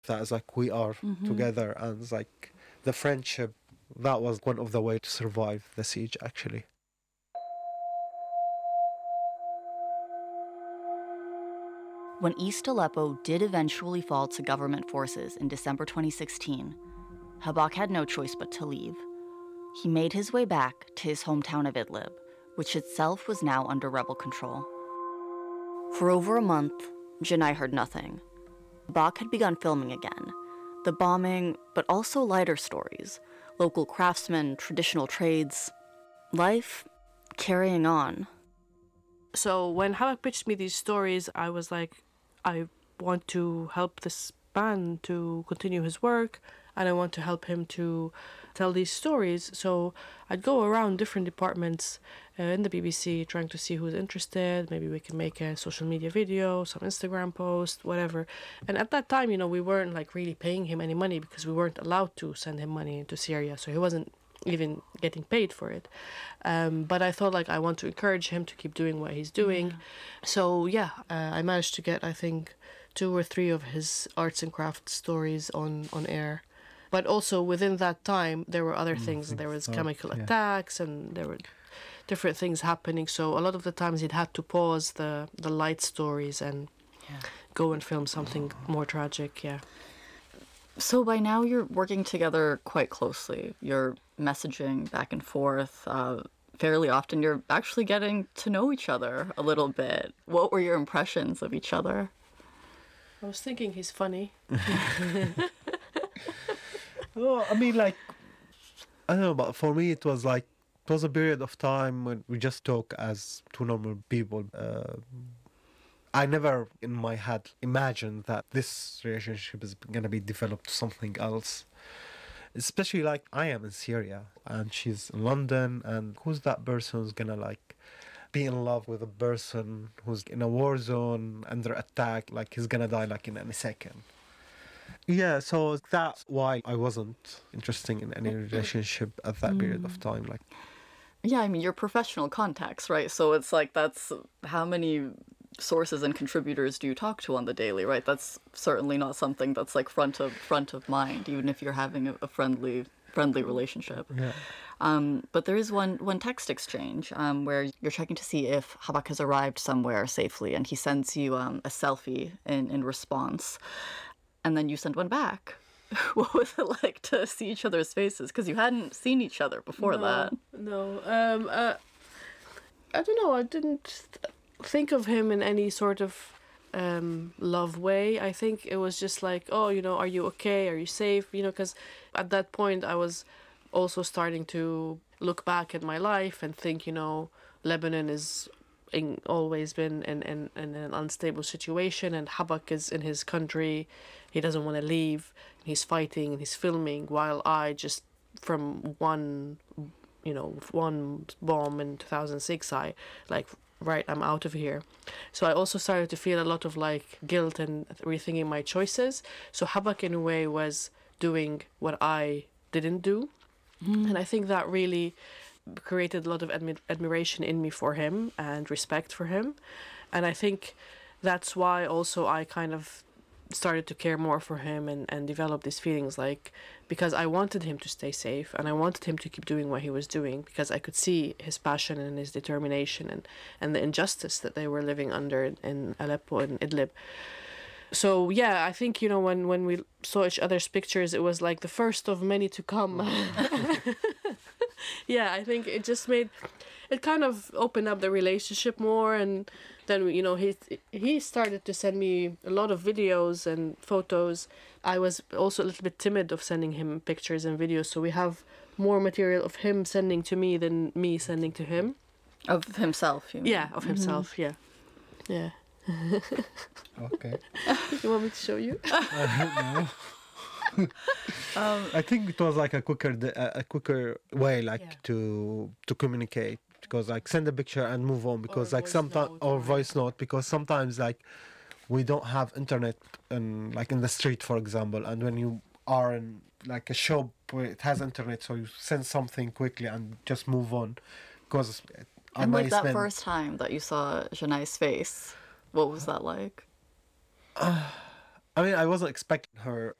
that as like we are together, and it's like the friendship, that was one of the way to survive the siege actually. When East Aleppo did eventually fall to government forces in December 2016, Habak had no choice but to leave. He made his way back to his hometown of Idlib, which itself was now under rebel control. For over a month, Janai heard nothing. Habak had begun filming again. The bombing, but also lighter stories, local craftsmen, traditional trades, life carrying on. So when Habak pitched me these stories, I was like, I want to help this man to continue his work, and I want to help him to tell these stories. So I'd go around different departments in the BBC trying to see who's interested. Maybe we can make a social media video, some Instagram post, whatever. And at that time, we weren't like really paying him any money because we weren't allowed to send him money into Syria. So he wasn't even getting paid for it. But I thought like I want to encourage him to keep doing what he's doing. Yeah. So I managed to get, I think, 2 or 3 of his arts and crafts stories on air. But also within that time, there were other things. There was chemical attacks and there were different things happening. So a lot of the times he'd had to pause the light stories and go and film something more tragic, So by now you're working together quite closely. You're messaging back and forth fairly often. You're actually getting to know each other a little bit. What were your impressions of each other? I was thinking he's funny. Well, I mean, like, I don't know, but for me it was a period of time when we just talk as two normal people. I never in my head imagined that this relationship is going to be developed to something else. Especially like I am in Syria and she's in London, and who's that person who's going to be in love with a person who's in a war zone under attack, like he's going to die in any second. Yeah, so that's why I wasn't interested in any relationship at that period of time. Yeah, I mean, your professional contacts, right? So it's like that's how many sources and contributors do you talk to on the daily, right? That's certainly not something that's like front of mind, even if you're having a friendly relationship. Yeah. But there is one text exchange where you're checking to see if Habak has arrived somewhere safely, and he sends you a selfie in response. And then you send one back. What was it like to see each other's faces? Because you hadn't seen each other before that. No. I don't know. I didn't think of him in any sort of love way. I think it was just like, are you okay? Are you safe? Because at that point I was also starting to look back at my life and think, Lebanon is always been in an unstable situation, and Habak is in his country. He doesn't want to leave. He's fighting and he's filming, while I just from one bomb in 2006, I'm out of here. So I also started to feel a lot of guilt and rethinking my choices. So Habak in a way was doing what I didn't do. And I think that really created a lot of admiration in me for him and respect for him. And I think that's why also I kind of started to care more for him and develop these feelings, because I wanted him to stay safe and I wanted him to keep doing what he was doing, because I could see his passion and his determination and the injustice that they were living under in Aleppo and Idlib. So I think when we saw each other's pictures, it was the first of many to come. I think it just it kind of opened up the relationship more, and then he started to send me a lot of videos and photos. I was also a little bit timid of sending him pictures and videos, so we have more material of him sending to me than me sending to him. Of himself, you mean? Yeah, of himself. Yeah. Okay. You want me to show you? I think it was a quicker way to communicate, because send a picture and move on, because sometimes, or voice note, because sometimes we don't have internet in the street, for example, and when you are in a shop where it has internet, so you send something quickly and just move on, because and that first time that you saw Janai's face, what was that like? I mean, I wasn't expecting her